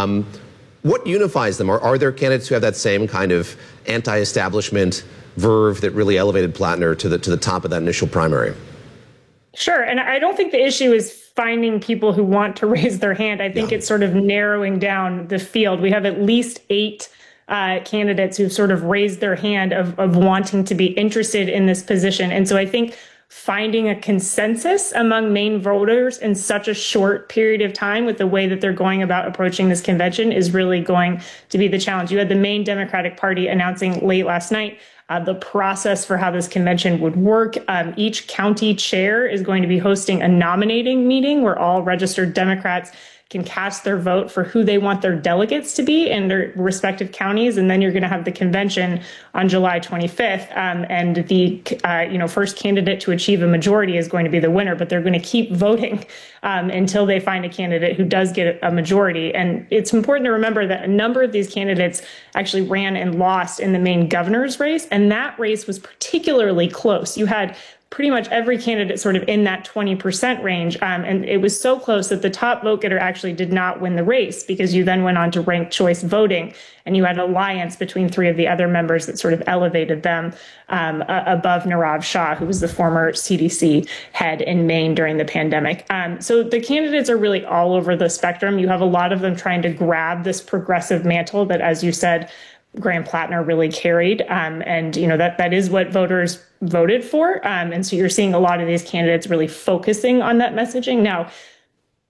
what unifies them? Are there candidates who have that same kind of anti-establishment verve that really elevated Plattner to the top of that initial primary? Sure. And I don't think the issue is finding people who want to raise their hand. I think it's sort of narrowing down the field. We have at least 8 candidates who've sort of raised their hand of wanting to be interested in this position. And so I think finding a consensus among Maine voters in such a short period of time with the way that they're going about approaching this convention is really going to be the challenge. You had the Maine Democratic Party announcing late last night the process for how this convention would work. Each county chair is going to be hosting a nominating meeting where all registered Democrats can cast their vote for who they want their delegates to be in their respective counties. And then you're going to have the convention on July 25th. And the first candidate to achieve a majority is going to be the winner, but they're going to keep voting until they find a candidate who does get a majority. And it's important to remember that a number of these candidates actually ran and lost in the Maine governor's race. And that race was particularly close. You had pretty much every candidate sort of in that 20% range. And it was so close that the top vote getter actually did not win the race, because you then went on to ranked choice voting and you had an alliance between 3 of the other members that sort of elevated them above Nirav Shah, who was the former CDC head in Maine during the pandemic. So the candidates are really all over the spectrum. You have a lot of them trying to grab this progressive mantle that, as you said, Graham Plattner really carried. And, that is what voters voted for. And so you're seeing a lot of these candidates really focusing on that messaging. Now,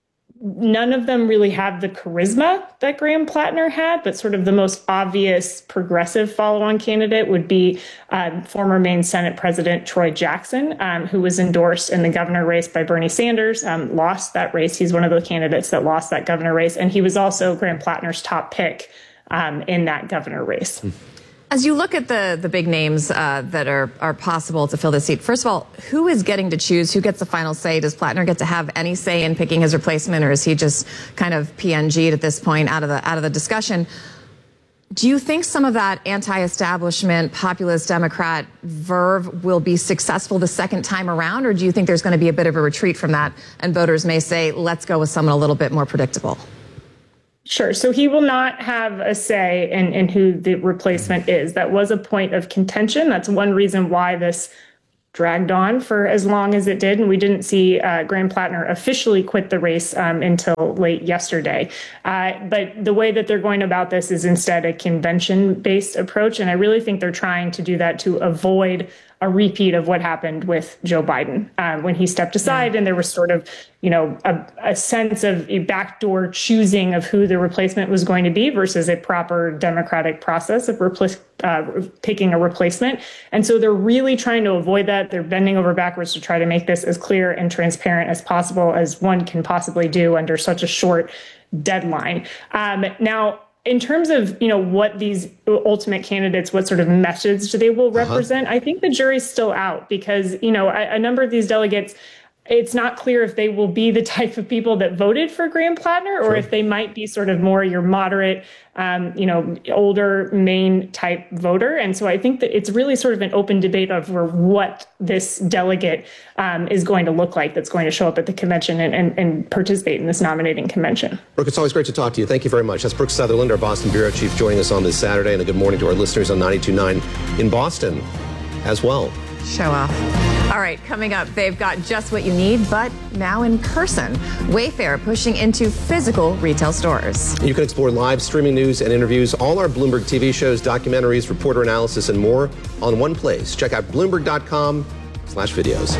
none of them really have the charisma that Graham Plattner had, but sort of the most obvious progressive follow-on candidate would be former Maine Senate President Troy Jackson, who was endorsed in the governor race by Bernie Sanders, lost that race. He's one of the candidates that lost that governor race. And he was also Graham Plattner's top pick in that governor race. As you look at the big names that are possible to fill this seat, first of all, who is getting to choose? Who gets the final say? Does Plattner get to have any say in picking his replacement, or is he just kind of PNG'd at this point out of the discussion? Do you think some of that anti-establishment, populist Democrat verve will be successful the second time around, or do you think there's going to be a bit of a retreat from that and voters may say, let's go with someone a little bit more predictable? Sure. So he will not have a say in who the replacement is. That was a point of contention. That's one reason why this dragged on for as long as it did. And we didn't see Graham Plattner officially quit the race until late yesterday. But the way that they're going about this is instead a convention-based approach. And I really think they're trying to do that to avoid a repeat of what happened with Joe Biden when he stepped aside, and there was sort of, a sense of a backdoor choosing of who the replacement was going to be versus a proper democratic process of picking a replacement. And so they're really trying to avoid that. They're bending over backwards to try to make this as clear and transparent as possible as one can possibly do under such a short deadline. Now, in terms of, what these ultimate candidates, what sort of message they will represent, I think the jury's still out because, a number of these delegates, it's not clear if they will be the type of people that voted for Graham Plattner or if they might be sort of more your moderate, older Maine type voter. And so I think that it's really sort of an open debate over what this delegate is going to look like that's going to show up at the convention and participate in this nominating convention. Brooke, it's always great to talk to you. Thank you very much. That's Brooke Sutherland, our Boston Bureau Chief, joining us on this Saturday. And a good morning to our listeners on 92.9 in Boston as well. Show off. All right, coming up, they've got just what you need, but now in person. Wayfair pushing into physical retail stores. You can explore live streaming news and interviews, all our Bloomberg TV shows, documentaries, reporter analysis, and more on one place. Check out Bloomberg.com/videos.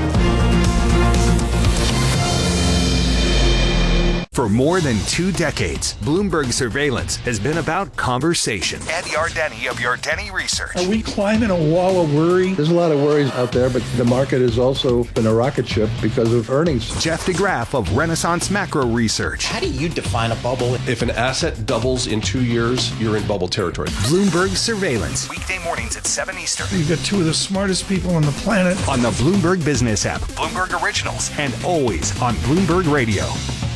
For more than 2 decades, Bloomberg Surveillance has been about conversation. Ed Yardeni of Yardeni Research. Are we climbing a wall of worry? There's a lot of worries out there, but the market has also been a rocket ship because of earnings. Jeff DeGraff of Renaissance Macro Research. How do you define a bubble? If an asset doubles in 2 years, you're in bubble territory. Bloomberg Surveillance. Weekday mornings at 7 Eastern. You've got two of the smartest people on the planet. On the Bloomberg Business app. Bloomberg Originals. And always on Bloomberg Radio.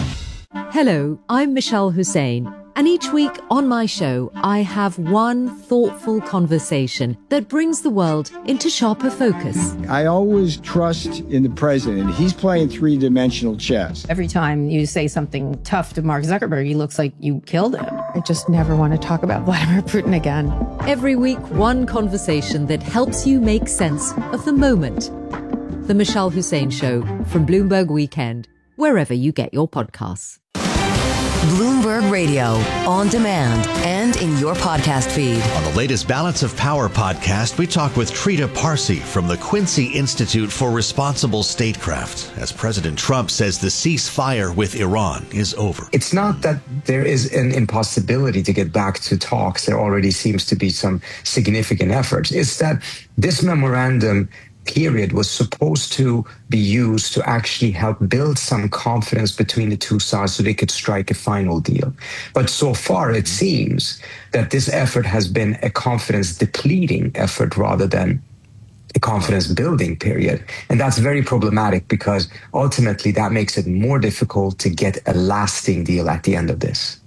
Hello, I'm Michelle Hussein, and each week on my show, I have one thoughtful conversation that brings the world into sharper focus. I always trust in the president. He's playing three-dimensional chess. Every time you say something tough to Mark Zuckerberg, he looks like you killed him. I just never want to talk about Vladimir Putin again. Every week, one conversation that helps you make sense of the moment. The Michelle Hussein Show from Bloomberg Weekend, wherever you get your podcasts. Bloomberg Radio, on demand and in your podcast feed. On the latest Balance of Power podcast, we talk with Trita Parsi from the Quincy Institute for Responsible Statecraft, as President Trump says the ceasefire with Iran is over. It's not that there is an impossibility to get back to talks. There already seems to be some significant efforts. It's that this memorandum period was supposed to be used to actually help build some confidence between the two sides so they could strike a final deal. But so far, it seems that this effort has been a confidence-depleting effort rather than a confidence-building period. And that's very problematic because ultimately that makes it more difficult to get a lasting deal at the end of this.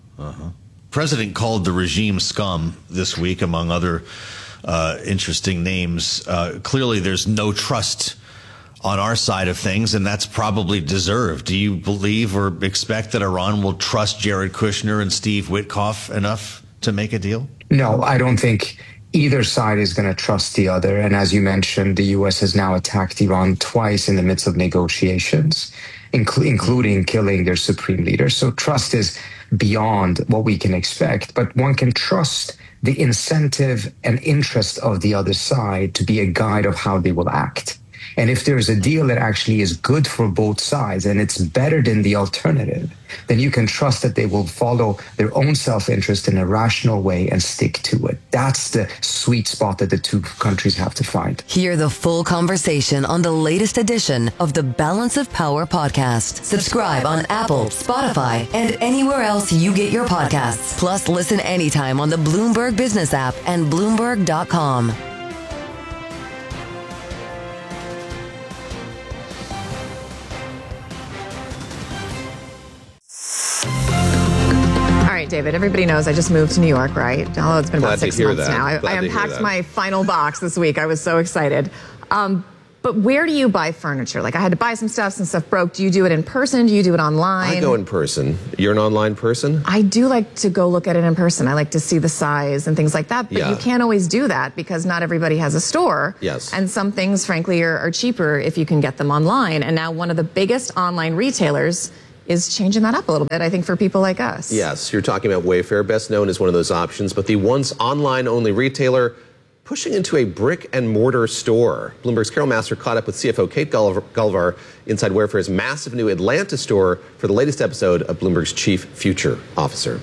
President called the regime scum this week, among other interesting names. Clearly, there's no trust on our side of things, and that's probably deserved. Do you believe or expect that Iran will trust Jared Kushner and Steve Witkoff enough to make a deal? No, I don't think either side is going to trust the other. And as you mentioned, the U.S. has now attacked Iran twice in the midst of negotiations, including killing their supreme leader. So trust is beyond what we can expect, but one can trust the incentive and interest of the other side to be a guide of how they will act. And if there's a deal that actually is good for both sides and it's better than the alternative, then you can trust that they will follow their own self-interest in a rational way and stick to it. That's the sweet spot that the two countries have to find. Hear the full conversation on the latest edition of the Balance of Power podcast. Subscribe on Apple, Spotify, and anywhere else you get your podcasts. Plus, listen anytime on the Bloomberg Business app and Bloomberg.com. All right, David, everybody knows I just moved to New York, right? Oh, it's been about 6 months now. I unpacked my final box this week. I was so excited. But where do you buy furniture? Like, I had to buy some stuff broke. Do you do it in person? Do you do it online? I go in person. You're an online person? I do like to go look at it in person. I like to see the size and things like that. But you can't always do that because not everybody has a store. Yes. And some things, frankly, are cheaper if you can get them online. And now one of the biggest online retailers is changing that up a little bit, I think, for people like us. Yes, you're talking about Wayfair, best known as one of those options, but the once online-only retailer pushing into a brick-and-mortar store. Bloomberg's Carol Massar caught up with CFO Kate Gullivar inside Wayfair's massive new Atlanta store for the latest episode of Bloomberg's Chief Future Officer.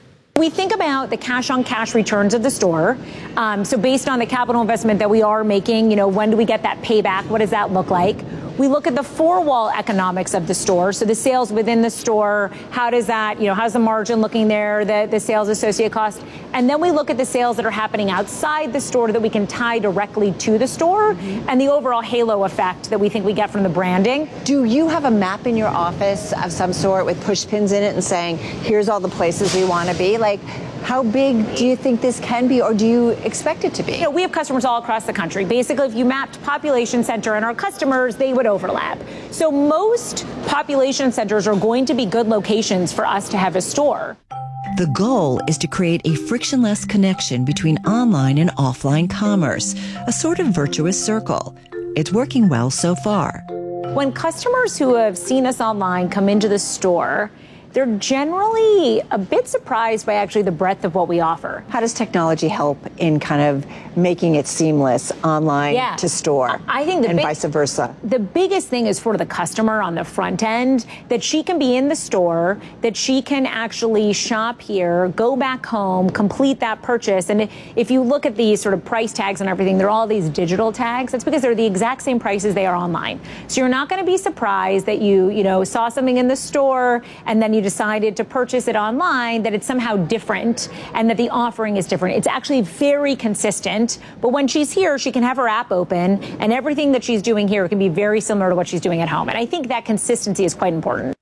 We think about the cash-on-cash returns of the store. So based on the capital investment that we are making, when do we get that payback? What does that look like? We look at the four-wall economics of the store. So the sales within the store, how does that, how's the margin looking there, the sales associate cost? And then we look at the sales that are happening outside the store that we can tie directly to the store and the overall halo effect that we think we get from the branding. Do you have a map in your office of some sort with push pins in it and saying, here's all the places we want to be? Like, how big do you think this can be, or do you expect it to be? We have customers all across the country. Basically, if you mapped population center and our customers, they would overlap. So most population centers are going to be good locations for us to have a store. The goal is to create a frictionless connection between online and offline commerce, a sort of virtuous circle. It's working well so far. When customers who have seen us online come into the store, they're generally a bit surprised by actually the breadth of what we offer. How does technology help in kind of making it seamless online to store? I think and vice versa. The biggest thing is for the customer on the front end, that she can be in the store, that she can actually shop here, go back home, complete that purchase. And if you look at these sort of price tags and everything, they're all these digital tags. That's because they're the exact same prices they are online. So you're not going to be surprised that you saw something in the store and then you decided to purchase it online, that it's somehow different and that the offering is different. It's actually very consistent. But when she's here, she can have her app open and everything that she's doing here can be very similar to what she's doing at home. And I think that consistency is quite important.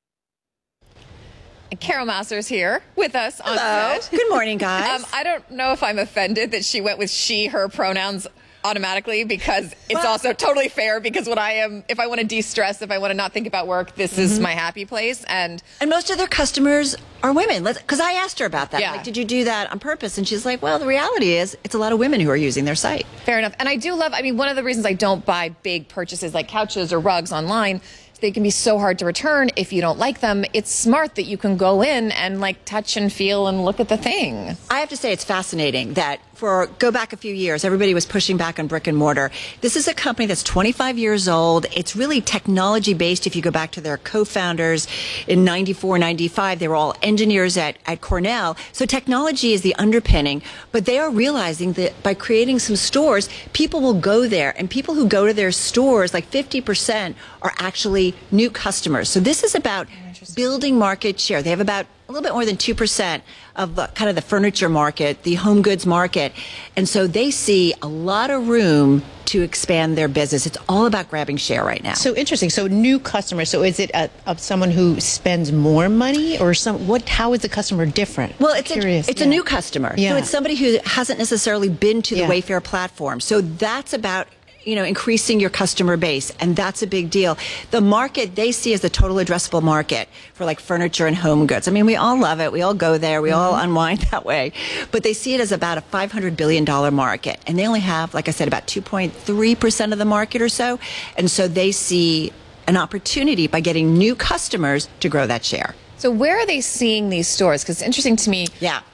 Carol Massar's here with us on set. Good morning, guys. I don't know if I'm offended that she went with she, her pronouns automatically, because it's also totally fair, because if I want to de-stress, if I want to not think about work, this is my happy place. And most of their customers are women, because I asked her about that. Yeah. Like, did you do that on purpose? And she's like, well, the reality is it's a lot of women who are using their site. Fair enough. And I do love, one of the reasons I don't buy big purchases like couches or rugs online, they can be so hard to return if you don't like them. It's smart that you can go in and touch and feel and look at the thing. I have to say it's fascinating that go back a few years, everybody was pushing back on brick and mortar. This is a company that's 25 years old. It's really technology based. If you go back to their co-founders in 94, 95, they were all engineers at Cornell. So technology is the underpinning, but they are realizing that by creating some stores, people will go there, and people who go to their stores, 50% are actually new customers. So this is about building market share. They have about a little bit more than 2% of kind of the furniture market, the home goods market. And so they see a lot of room to expand their business. It's all about grabbing share right now. So interesting. So new customers. So is it of someone who spends more money, or how is the customer different? Well, it's a new customer. Yeah. So it's somebody who hasn't necessarily been to the Wayfair platform. So that's about increasing your customer base, and that's a big deal. The market they see as the total addressable market for furniture and home goods. We all love it. We all go there. We all unwind that way. But they see it as about a $500 billion market, and they only have, like I said, about 2.3% of the market or so. And so they see an opportunity by getting new customers to grow that share. So where are they seeing these stores? Because it's interesting to me. Yeah.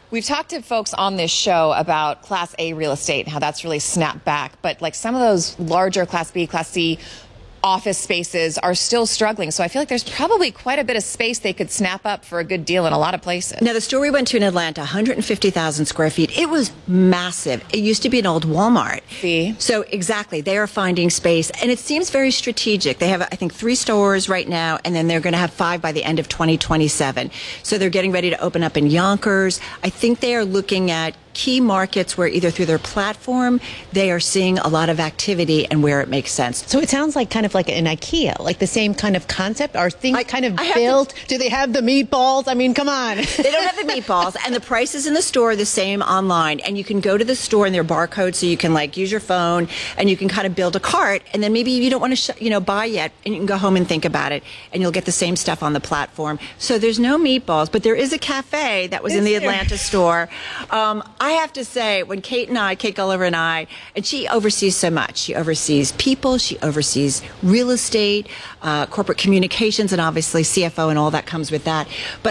We've talked to folks on this show about Class A real estate and how that's really snapped back. But like some of those larger Class B, Class C office spaces are still struggling. So I feel like there's probably quite a bit of space they could snap up for a good deal in a lot of places. Now, the store we went to in Atlanta, 150,000 square feet, it was massive. It used to be an old Walmart. See? So exactly, they are finding space, and it seems very strategic. They have, I think, 3 stores right now, and then they're going to have 5 by the end of 2027. So they're getting ready to open up in Yonkers. I think they are looking at key markets where either through their platform they are seeing a lot of activity and where it makes sense. So it sounds like kind of like an IKEA, like the same kind of concept. Are things kind of built? Do they have the meatballs? I mean, come on. They don't have the meatballs, and the prices in the store are the same online. And you can go to the store and there are barcodes, so you can like use your phone and you can kind of build a cart. And then maybe you don't want to, buy yet, and you can go home and think about it, and you'll get the same stuff on the platform. So there's no meatballs, but there is a cafe that was in the Atlanta store. I have to say, when Kate Gulliver and I, and she oversees so much. She oversees people, she oversees real estate, corporate communications, and obviously CFO and all that comes with that. But